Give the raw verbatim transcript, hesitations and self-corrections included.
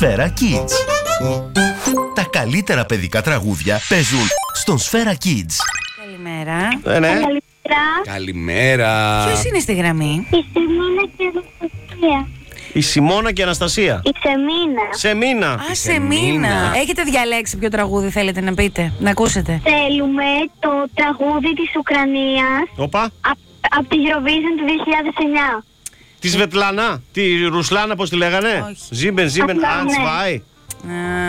Σφαίρα Kids. Τα καλύτερα παιδικά τραγούδια παίζουν στον Σφαίρα Kids. Καλημέρα. Ε, ναι. Καλημέρα. Καλημέρα. Ποιος είναι στη γραμμή? Η Σεμίνα και η Αναστασία. Η Σιμώνα και η Αναστασία. Η Σεμίνα. Σεμίνα. Α, σε μήνα. Έχετε διαλέξει ποιο τραγούδι θέλετε να πείτε, να ακούσετε? Θέλουμε το τραγούδι της Ουκρανίας Όπα. από τη Eurovision του δύο χιλιάδες εννιά. Τη Σβετλάνα. Τη Ρουσλάνα, πώς τη λέγανε. Όχι. Ζίμπεν, Ζίμπεν, Απλά, ναι. Αντσβάι. Α,